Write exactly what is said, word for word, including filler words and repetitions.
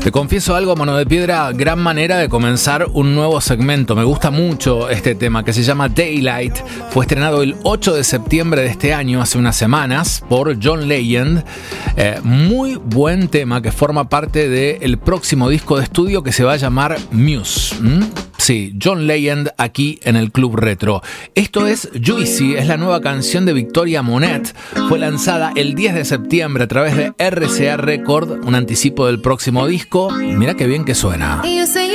Te confieso algo, Mano de Piedra, gran manera de comenzar un nuevo segmento. Me gusta mucho este tema que se llama Daylight. Fue estrenado el ocho de septiembre de este año, hace unas semanas, por John Legend. Eh, muy buen tema que forma parte del próximo disco de estudio que se va a llamar Muse. ¿Mm? Sí, John Legend aquí en el Club Retro. Esto es Juicy, es la nueva canción de Victoria Monet. Fue lanzada el diez de septiembre a través de R C A Record, un anticipo del próximo disco. Mira qué bien que suena.